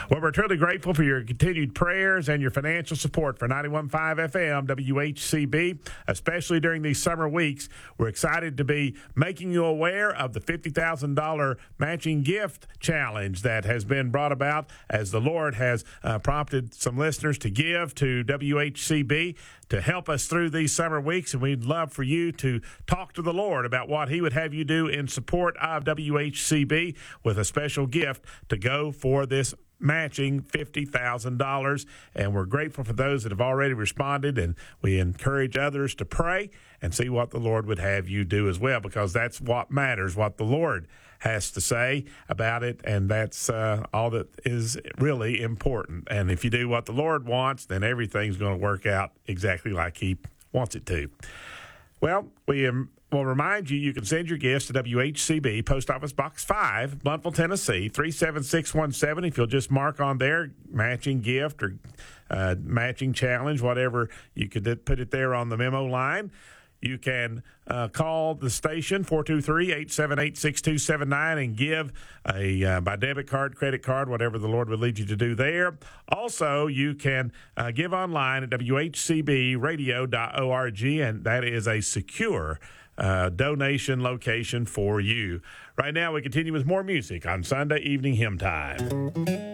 Well, we're truly grateful for your continued prayers and your financial support for 91.5 FM WHCB, especially during these summer weeks. We're excited to be making you aware of the $50,000 matching gift challenge that has been brought about as the Lord has prompted some listeners to give to WHCB to help us through these summer weeks. And we'd love for you to talk to the Lord about what he would have you do in support of WHCB with a special gift to go for this matching $50,000. And we're grateful for those that have already responded, and we encourage others to pray and see what the Lord would have you do as well, because that's what matters, what the Lord has to say about it, and that's all that is really important. And if you do what the Lord wants, then everything's going to work out exactly like he wants it to. Well, we will remind you can send your gifts to WHCB, Post Office Box 5, Bluntville, Tennessee, 37617. If you'll just mark on there, matching gift or matching challenge, whatever, you could put it there on the memo line. You can call the station, 423-878-6279, and give by debit card, credit card, whatever the Lord would lead you to do there. Also, you can give online at whcbradio.org, and that is a secure donation location for you. Right now, we continue with more music on Sunday Evening Hymn Time.